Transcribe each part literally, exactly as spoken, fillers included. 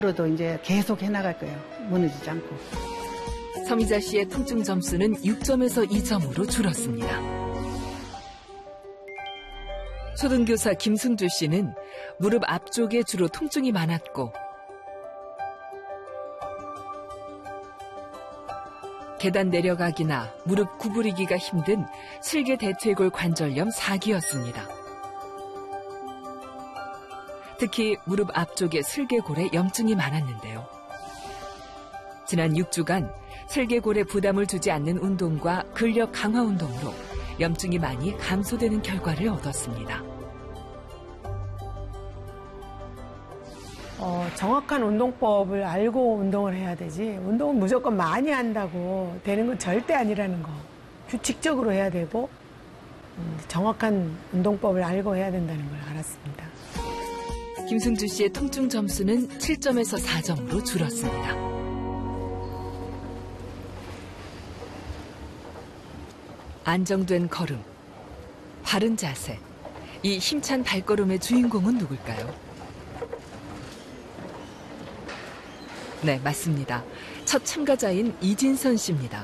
앞으로도 이제 계속 해나갈 거예요. 무너지지 않고. 서미자 씨의 통증 점수는 육 점에서 이 점으로 줄었습니다. 초등교사 김승주 씨는 무릎 앞쪽에 주로 통증이 많았고 계단 내려가기나 무릎 구부리기가 힘든 슬개 대퇴골 관절염 사 기였습니다. 특히 무릎 앞쪽에 슬개골에 염증이 많았는데요. 지난 육 주간 슬개골에 부담을 주지 않는 운동과 근력 강화 운동으로 염증이 많이 감소되는 결과를 얻었습니다. 어, 정확한 운동법을 알고 운동을 해야 되지 운동은 무조건 많이 한다고 되는 건 절대 아니라는 거. 규칙적으로 해야 되고 음, 정확한 운동법을 알고 해야 된다는 걸 알았습니다. 김승주 씨의 통증 점수는 칠 점에서 사 점으로 줄었습니다. 안정된 걸음, 바른 자세, 이 힘찬 발걸음의 주인공은 누굴까요? 네, 맞습니다. 첫 참가자인 이진선 씨입니다.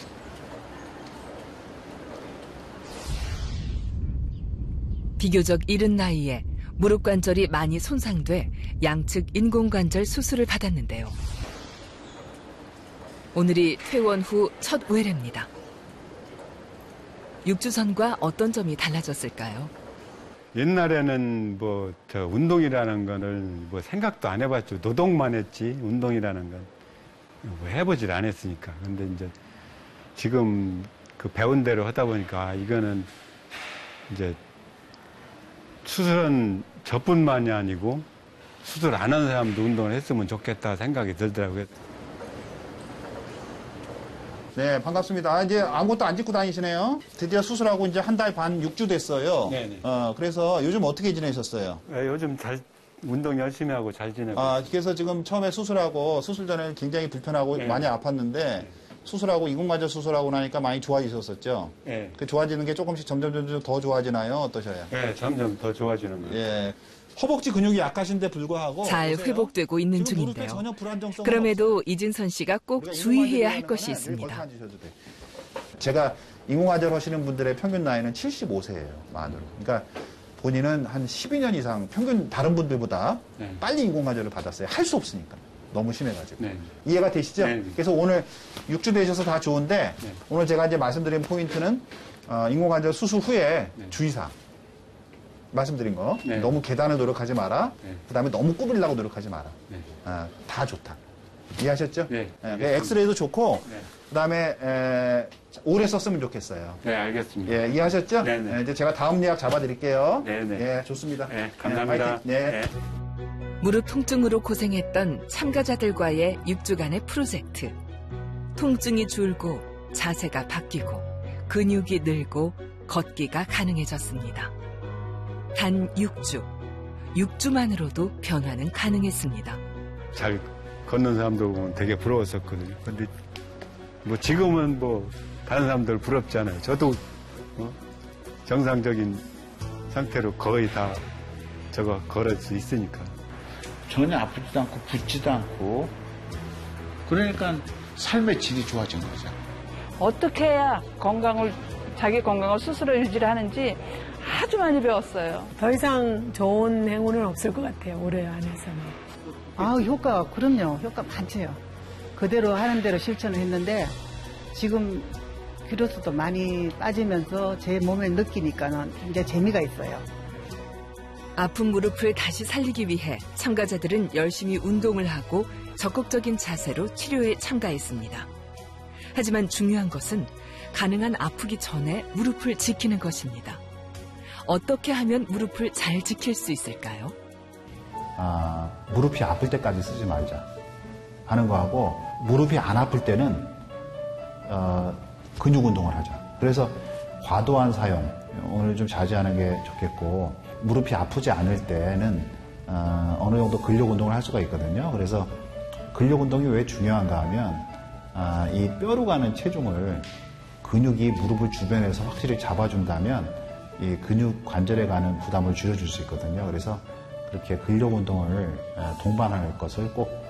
비교적 이른 나이에 무릎 관절이 많이 손상돼 양측 인공관절 수술을 받았는데요. 오늘이 퇴원 후 첫 외래입니다. 육 주 전과 어떤 점이 달라졌을까요? 옛날에는 뭐 저 운동이라는 거를 뭐 생각도 안 해봤죠. 노동만 했지 운동이라는 건 뭐 해보질 않았으니까. 근데 이제 지금 그 배운 대로 하다 보니까 아, 이거는 이제 수술은 저뿐만이 아니고 수술 안 하는 사람도 운동을 했으면 좋겠다 생각이 들더라고요. 네, 반갑습니다. 아, 이제 아무것도 안 짚고 다니시네요. 드디어 수술하고 이제 한 달 반, 육 주 됐어요. 네네. 어, 그래서 요즘 어떻게 지내셨어요? 네, 요즘 잘, 운동 열심히 하고 잘 지내고. 아, 그래서 지금 처음에 수술하고, 수술 전에는 굉장히 불편하고 네. 많이 아팠는데, 네. 수술하고, 인공관절 수술하고 나니까 많이 좋아지셨었죠? 네. 그 좋아지는 게 조금씩 점점 점점 더 좋아지나요? 어떠셔요? 네, 점점 더 좋아지는 거예요. 예. 허벅지 근육이 약하신데 불구하고 잘 보세요. 회복되고 있는 중인데요. 그럼에도 이진선 씨가 꼭 주의해야 할 것이 있습니다. 제가 인공관절 하시는 분들의 평균 나이는 칠십오 세예요. 만으로. 그러니까 본인은 한 십이 년 이상 평균 다른 분들보다 네. 빨리 인공관절을 받았어요. 할 수 없으니까. 너무 심해가지고. 네. 이해가 되시죠? 네. 그래서 오늘 육 주 되셔서 다 좋은데 네. 오늘 제가 이제 말씀드린 포인트는 어, 인공관절 수술 후에 네. 주의사항. 말씀드린 거. 네. 너무 계단을 노력하지 마라. 네. 그 다음에 너무 구부리려고 노력하지 마라. 네. 아, 다 좋다. 이해하셨죠? 네. 네. 엑스레이도 좋고, 네. 그 다음에 오래 썼으면 좋겠어요. 네, 알겠습니다. 예, 이해하셨죠? 네, 네. 네, 이제 제가 다음 예약 잡아드릴게요. 네, 네. 예, 좋습니다. 네, 감사합니다. 네, 네. 무릎 통증으로 고생했던 참가자들과의 육 주간의 프로젝트. 통증이 줄고 자세가 바뀌고 근육이 늘고 걷기가 가능해졌습니다. 단 육 주. 육 주만으로도 변화는 가능했습니다. 잘 걷는 사람들 보면 되게 부러웠었거든요. 근데 뭐 지금은 뭐 다른 사람들 부럽지 않아요. 저도 어? 정상적인 상태로 거의 다 저거 걸을 수 있으니까. 전혀 아프지도 않고 붓지도 않고 그러니까 삶의 질이 좋아진 거죠. 어떻게 해야 건강을 자기 건강을 스스로 유지를 하는지 아주 많이 배웠어요. 더 이상 좋은 행운은 없을 것 같아요. 올해 안에서는. 아, 효과, 그럼요. 효과 많죠. 그대로 하는 대로 실천을 했는데 지금 기로수도 많이 빠지면서 제 몸에 느끼니까는 이제 재미가 있어요. 아픈 무릎을 다시 살리기 위해 참가자들은 열심히 운동을 하고 적극적인 자세로 치료에 참가했습니다. 하지만 중요한 것은 가능한 아프기 전에 무릎을 지키는 것입니다. 어떻게 하면 무릎을 잘 지킬 수 있을까요? 아, 무릎이 아플 때까지 쓰지 말자 하는 거하고 무릎이 안 아플 때는 어, 근육 운동을 하자. 그래서 과도한 사용 오늘 좀 자제하는 게 좋겠고 무릎이 아프지 않을 때는 어, 어느 정도 근력 운동을 할 수가 있거든요. 그래서 근력 운동이 왜 중요한가 하면 아, 이 뼈로 가는 체중을 근육이 무릎을 주변에서 확실히 잡아준다면 이 근육 관절에 가는 부담을 줄여줄 수 있거든요. 그래서 그렇게 근력 운동을 동반할 것을 꼭